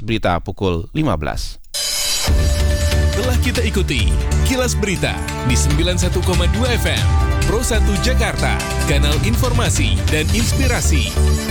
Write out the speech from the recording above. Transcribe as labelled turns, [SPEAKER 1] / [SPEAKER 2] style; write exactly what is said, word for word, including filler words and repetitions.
[SPEAKER 1] berita pukul lima belas.
[SPEAKER 2] Telah kita ikuti Kilas Berita di sembilan puluh satu koma dua F M Pro satu Jakarta, kanal informasi dan inspirasi.